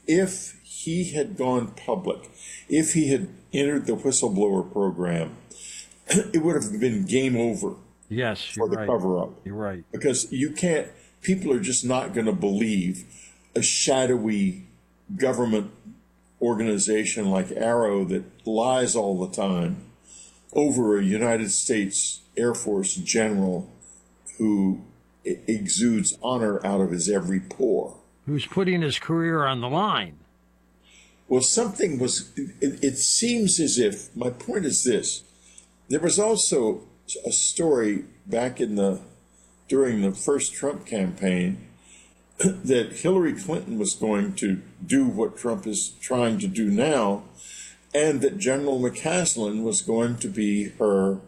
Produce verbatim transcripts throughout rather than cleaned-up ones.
if he had gone public, if he had entered the whistleblower program, it would have been game over. Yes, for the right. cover-up. You're right. Because you can't, people are just not going to believe a shadowy government organization like Arrow that lies all the time over a United States Air Force general who exudes honor out of his every pore. Who's putting his career on the line. Well, something was, it, it seems as if, my point is this, there was also a story back in the, during the first Trump campaign that Hillary Clinton was going to do what Trump is trying to do now, and that General McCaslin was going to be her,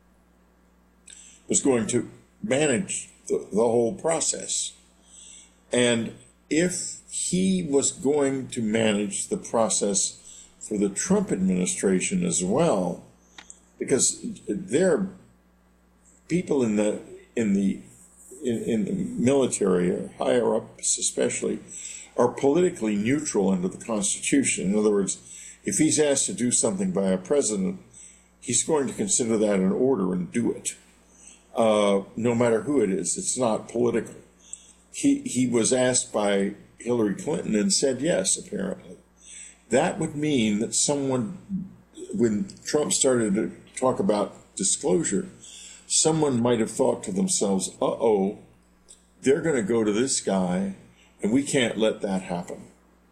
was going to manage the, the whole process. And if he was going to manage the process for the Trump administration as well, because there are people in the in the in, in the military, or higher ups especially, are politically neutral under the Constitution. In other words, if he's asked to do something by a president, he's going to consider that an order and do it, uh, no matter who it is. It's not political. He he was asked by Hillary Clinton and said yes, apparently. That would mean that someone, when Trump started to talk about disclosure, someone might have thought to themselves, uh-oh, they're going to go to this guy, and we can't let that happen.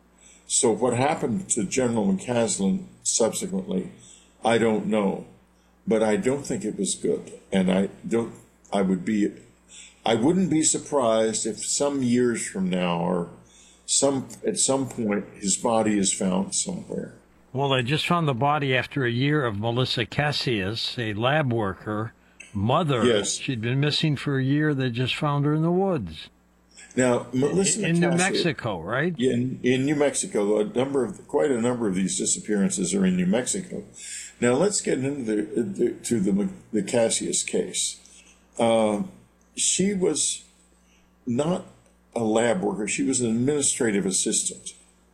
So what happened to General McCaslin subsequently, I don't know. But I don't think it was good. And I don't, I would be, I wouldn't be surprised if some years from now, or some, at some point, his body is found somewhere. Well, they just found the body after a year of Melissa Cassius, a lab worker, mother. Yes. She'd been missing for a year. They just found her in the woods. Now, Melissa in, in New Cassius, Mexico, right? Yeah, in, in New Mexico. A number of, quite a number of these disappearances are in New Mexico. Now, let's get into the, the to the the Cassius case. Uh, she was not a lab worker. She was an administrative assistant.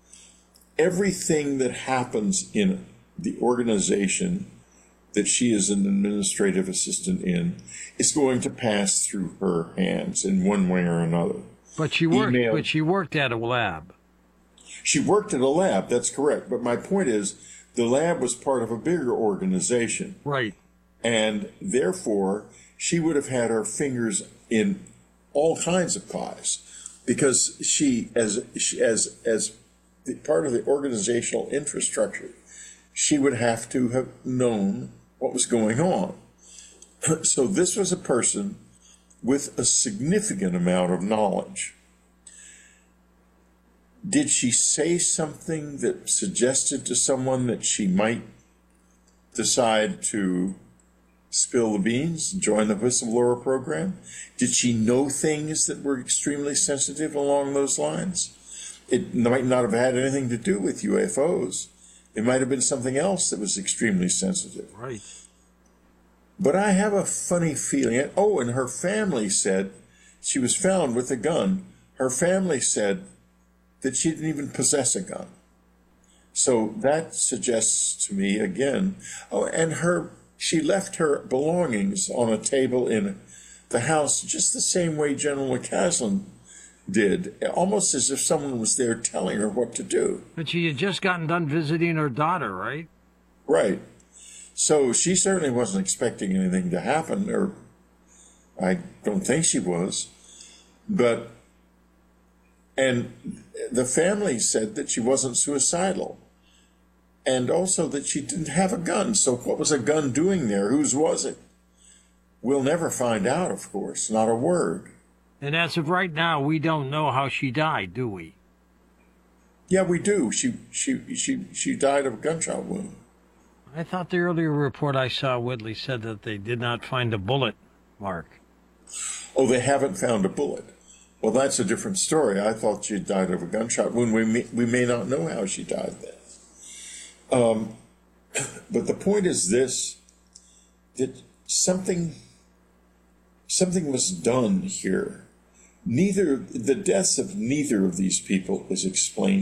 Everything that happens in the organization that she is an administrative assistant in is going to pass through her hands in one way or another. But she worked. Email. But she worked at a lab. She worked at a lab. That's correct. But my point is, the lab was part of a bigger organization, right? And therefore, she would have had her fingers in all kinds of pies, because she, as as as part of the organizational infrastructure, she would have to have known what was going on. So this was a person with a significant amount of knowledge. Did she say something that suggested to someone that she might decide to spill the beans, join the whistleblower program? Did she know things that were extremely sensitive along those lines? It might not have had anything to do with U F Os. It might have been something else that was extremely sensitive. Right. But I have a funny feeling. Oh, and her family said she was found with a gun. Her family said that she didn't even possess a gun. So that suggests to me again, oh, and her, she left her belongings on a table in the house just the same way General McCaslin did, almost as if someone was there telling her what to do. But she had just gotten done visiting her daughter, right? Right. So she certainly wasn't expecting anything to happen, or I don't think she was. But, and the family said that she wasn't suicidal, and also that she didn't have a gun. So what was a gun doing there? Whose was it? We'll never find out, of course, not a word. And as of right now, we don't know how she died, do we? Yeah, we do. She she she she died of a gunshot wound. I thought the earlier report I saw, Whitley, said that they did not find a bullet, Mark. Oh, they haven't found a bullet. Well, that's a different story. I thought she died of a gunshot wound. We may, we may not know how she died then. Um, but the point is this, that something, something was done here. Neither, the deaths of neither of these people is explained